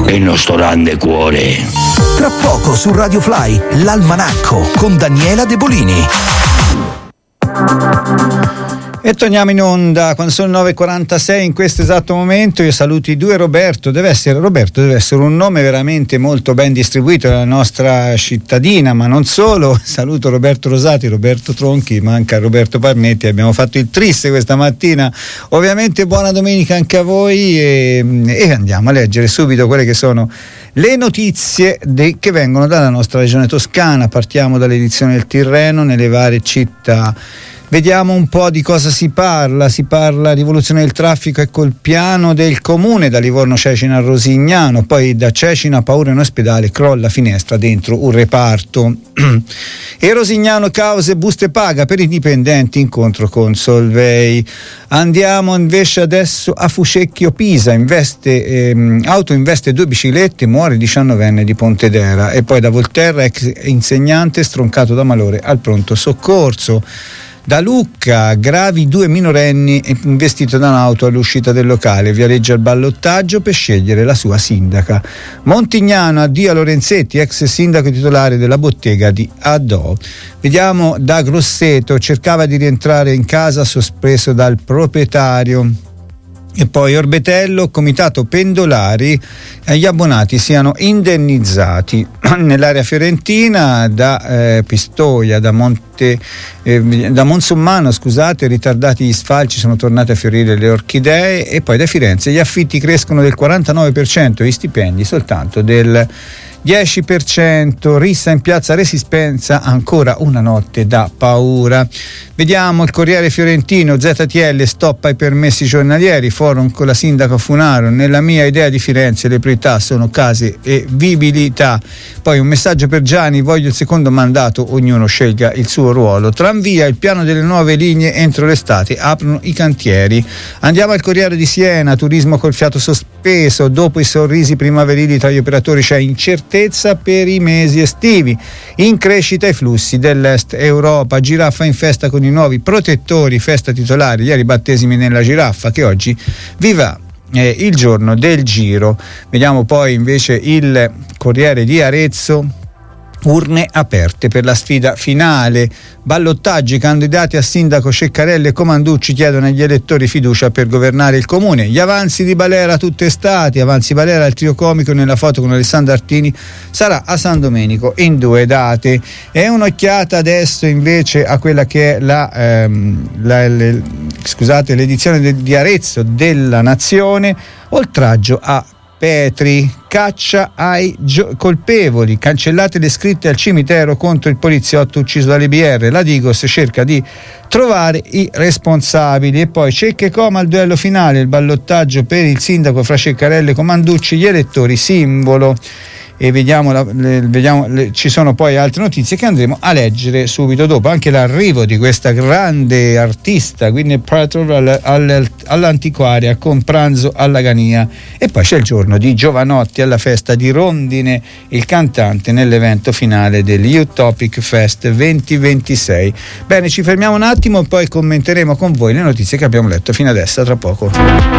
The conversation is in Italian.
e il nostro grande cuore. Tra poco su Radio Fly, l'Almanacco con Daniela De Bolini. E torniamo in onda quando sono 9.46 in questo esatto momento. Io saluto i due Roberto. Deve essere un nome veramente molto ben distribuito nella nostra cittadina, ma non solo. Saluto Roberto Rosati, Roberto Tronchi, manca Roberto Parnetti. Abbiamo fatto il tris questa mattina. Ovviamente buona domenica anche a voi e andiamo a leggere subito quelle che sono le notizie che vengono dalla nostra regione toscana. Partiamo dall'edizione del Tirreno nelle varie città. Vediamo un po' di cosa si parla rivoluzione del traffico, ecco il piano del comune da Livorno Cecina a Rosignano, poi da Cecina paura in ospedale, crolla finestra dentro un reparto. E Rosignano cause buste paga per i dipendenti, incontro con Solvay. Andiamo invece adesso a Fucecchio Pisa, auto investe 2 biciclette, muore 19enne di Pontedera. E poi da Volterra ex insegnante stroncato da malore al pronto soccorso. Da Lucca, gravi 2 minorenni investito da un'auto all'uscita del locale, vialeggia al ballottaggio per scegliere la sua sindaca. Montignano, addio a Lorenzetti, ex sindaco titolare della bottega di Adò. Vediamo da Grosseto, cercava di rientrare in casa sospeso dal proprietario. E poi Orbetello, comitato pendolari, gli abbonati siano indennizzati. Nell'area fiorentina da Pistoia, da Monsommano, ritardati gli sfalci, sono tornate a fiorire le orchidee. E poi da Firenze gli affitti crescono del 49%, gli stipendi soltanto del 10%. Rissa in piazza Resistenza, ancora una notte da paura. Vediamo il Corriere Fiorentino, ZTL stop ai permessi giornalieri, forum con la sindaca Funaro, nella mia idea di Firenze le priorità sono case e vivibilità. Poi un messaggio per Gianni, voglio il secondo mandato, ognuno scelga il suo ruolo. Tranvia, il piano delle nuove linee entro l'estate, aprono i cantieri. Andiamo al Corriere di Siena, turismo col fiato sospeso, dopo i sorrisi primaverili tra gli operatori c'è incertezza per i mesi estivi. In crescita i flussi dell'est Europa, giraffa in festa con i nuovi protettori, festa titolare, ieri battesimi nella giraffa che oggi viva il giorno del Giro. Vediamo poi invece il Corriere di Arezzo, urne aperte per la sfida finale, ballottaggi, candidati a sindaco Ceccarelli e Comanducci chiedono agli elettori fiducia per governare il comune. Gli avanzi di Balera tutte estati, avanzi Balera, il trio comico nella foto con Alessandro Artini sarà a San Domenico in 2 date. E un'occhiata adesso invece a quella che è l'edizione di Arezzo della Nazione. Oltraggio a Petri, caccia ai colpevoli, cancellate le scritte al cimitero contro il poliziotto ucciso dalle BR, la Digos cerca di trovare i responsabili. E poi Cecca e Coma al duello finale, il ballottaggio per il sindaco fra Ceccarelli e Comanducci, gli elettori simbolo. E ci sono poi altre notizie che andremo a leggere subito dopo, anche l'arrivo di questa grande artista Gwyneth Paltrow all'antiquaria con pranzo alla Gania. E poi c'è il giorno di Giovanotti alla festa di Rondine, il cantante nell'evento finale dell'Utopic Fest 2026. Bene, ci fermiamo un attimo e poi commenteremo con voi le notizie che abbiamo letto fino adesso. Tra poco.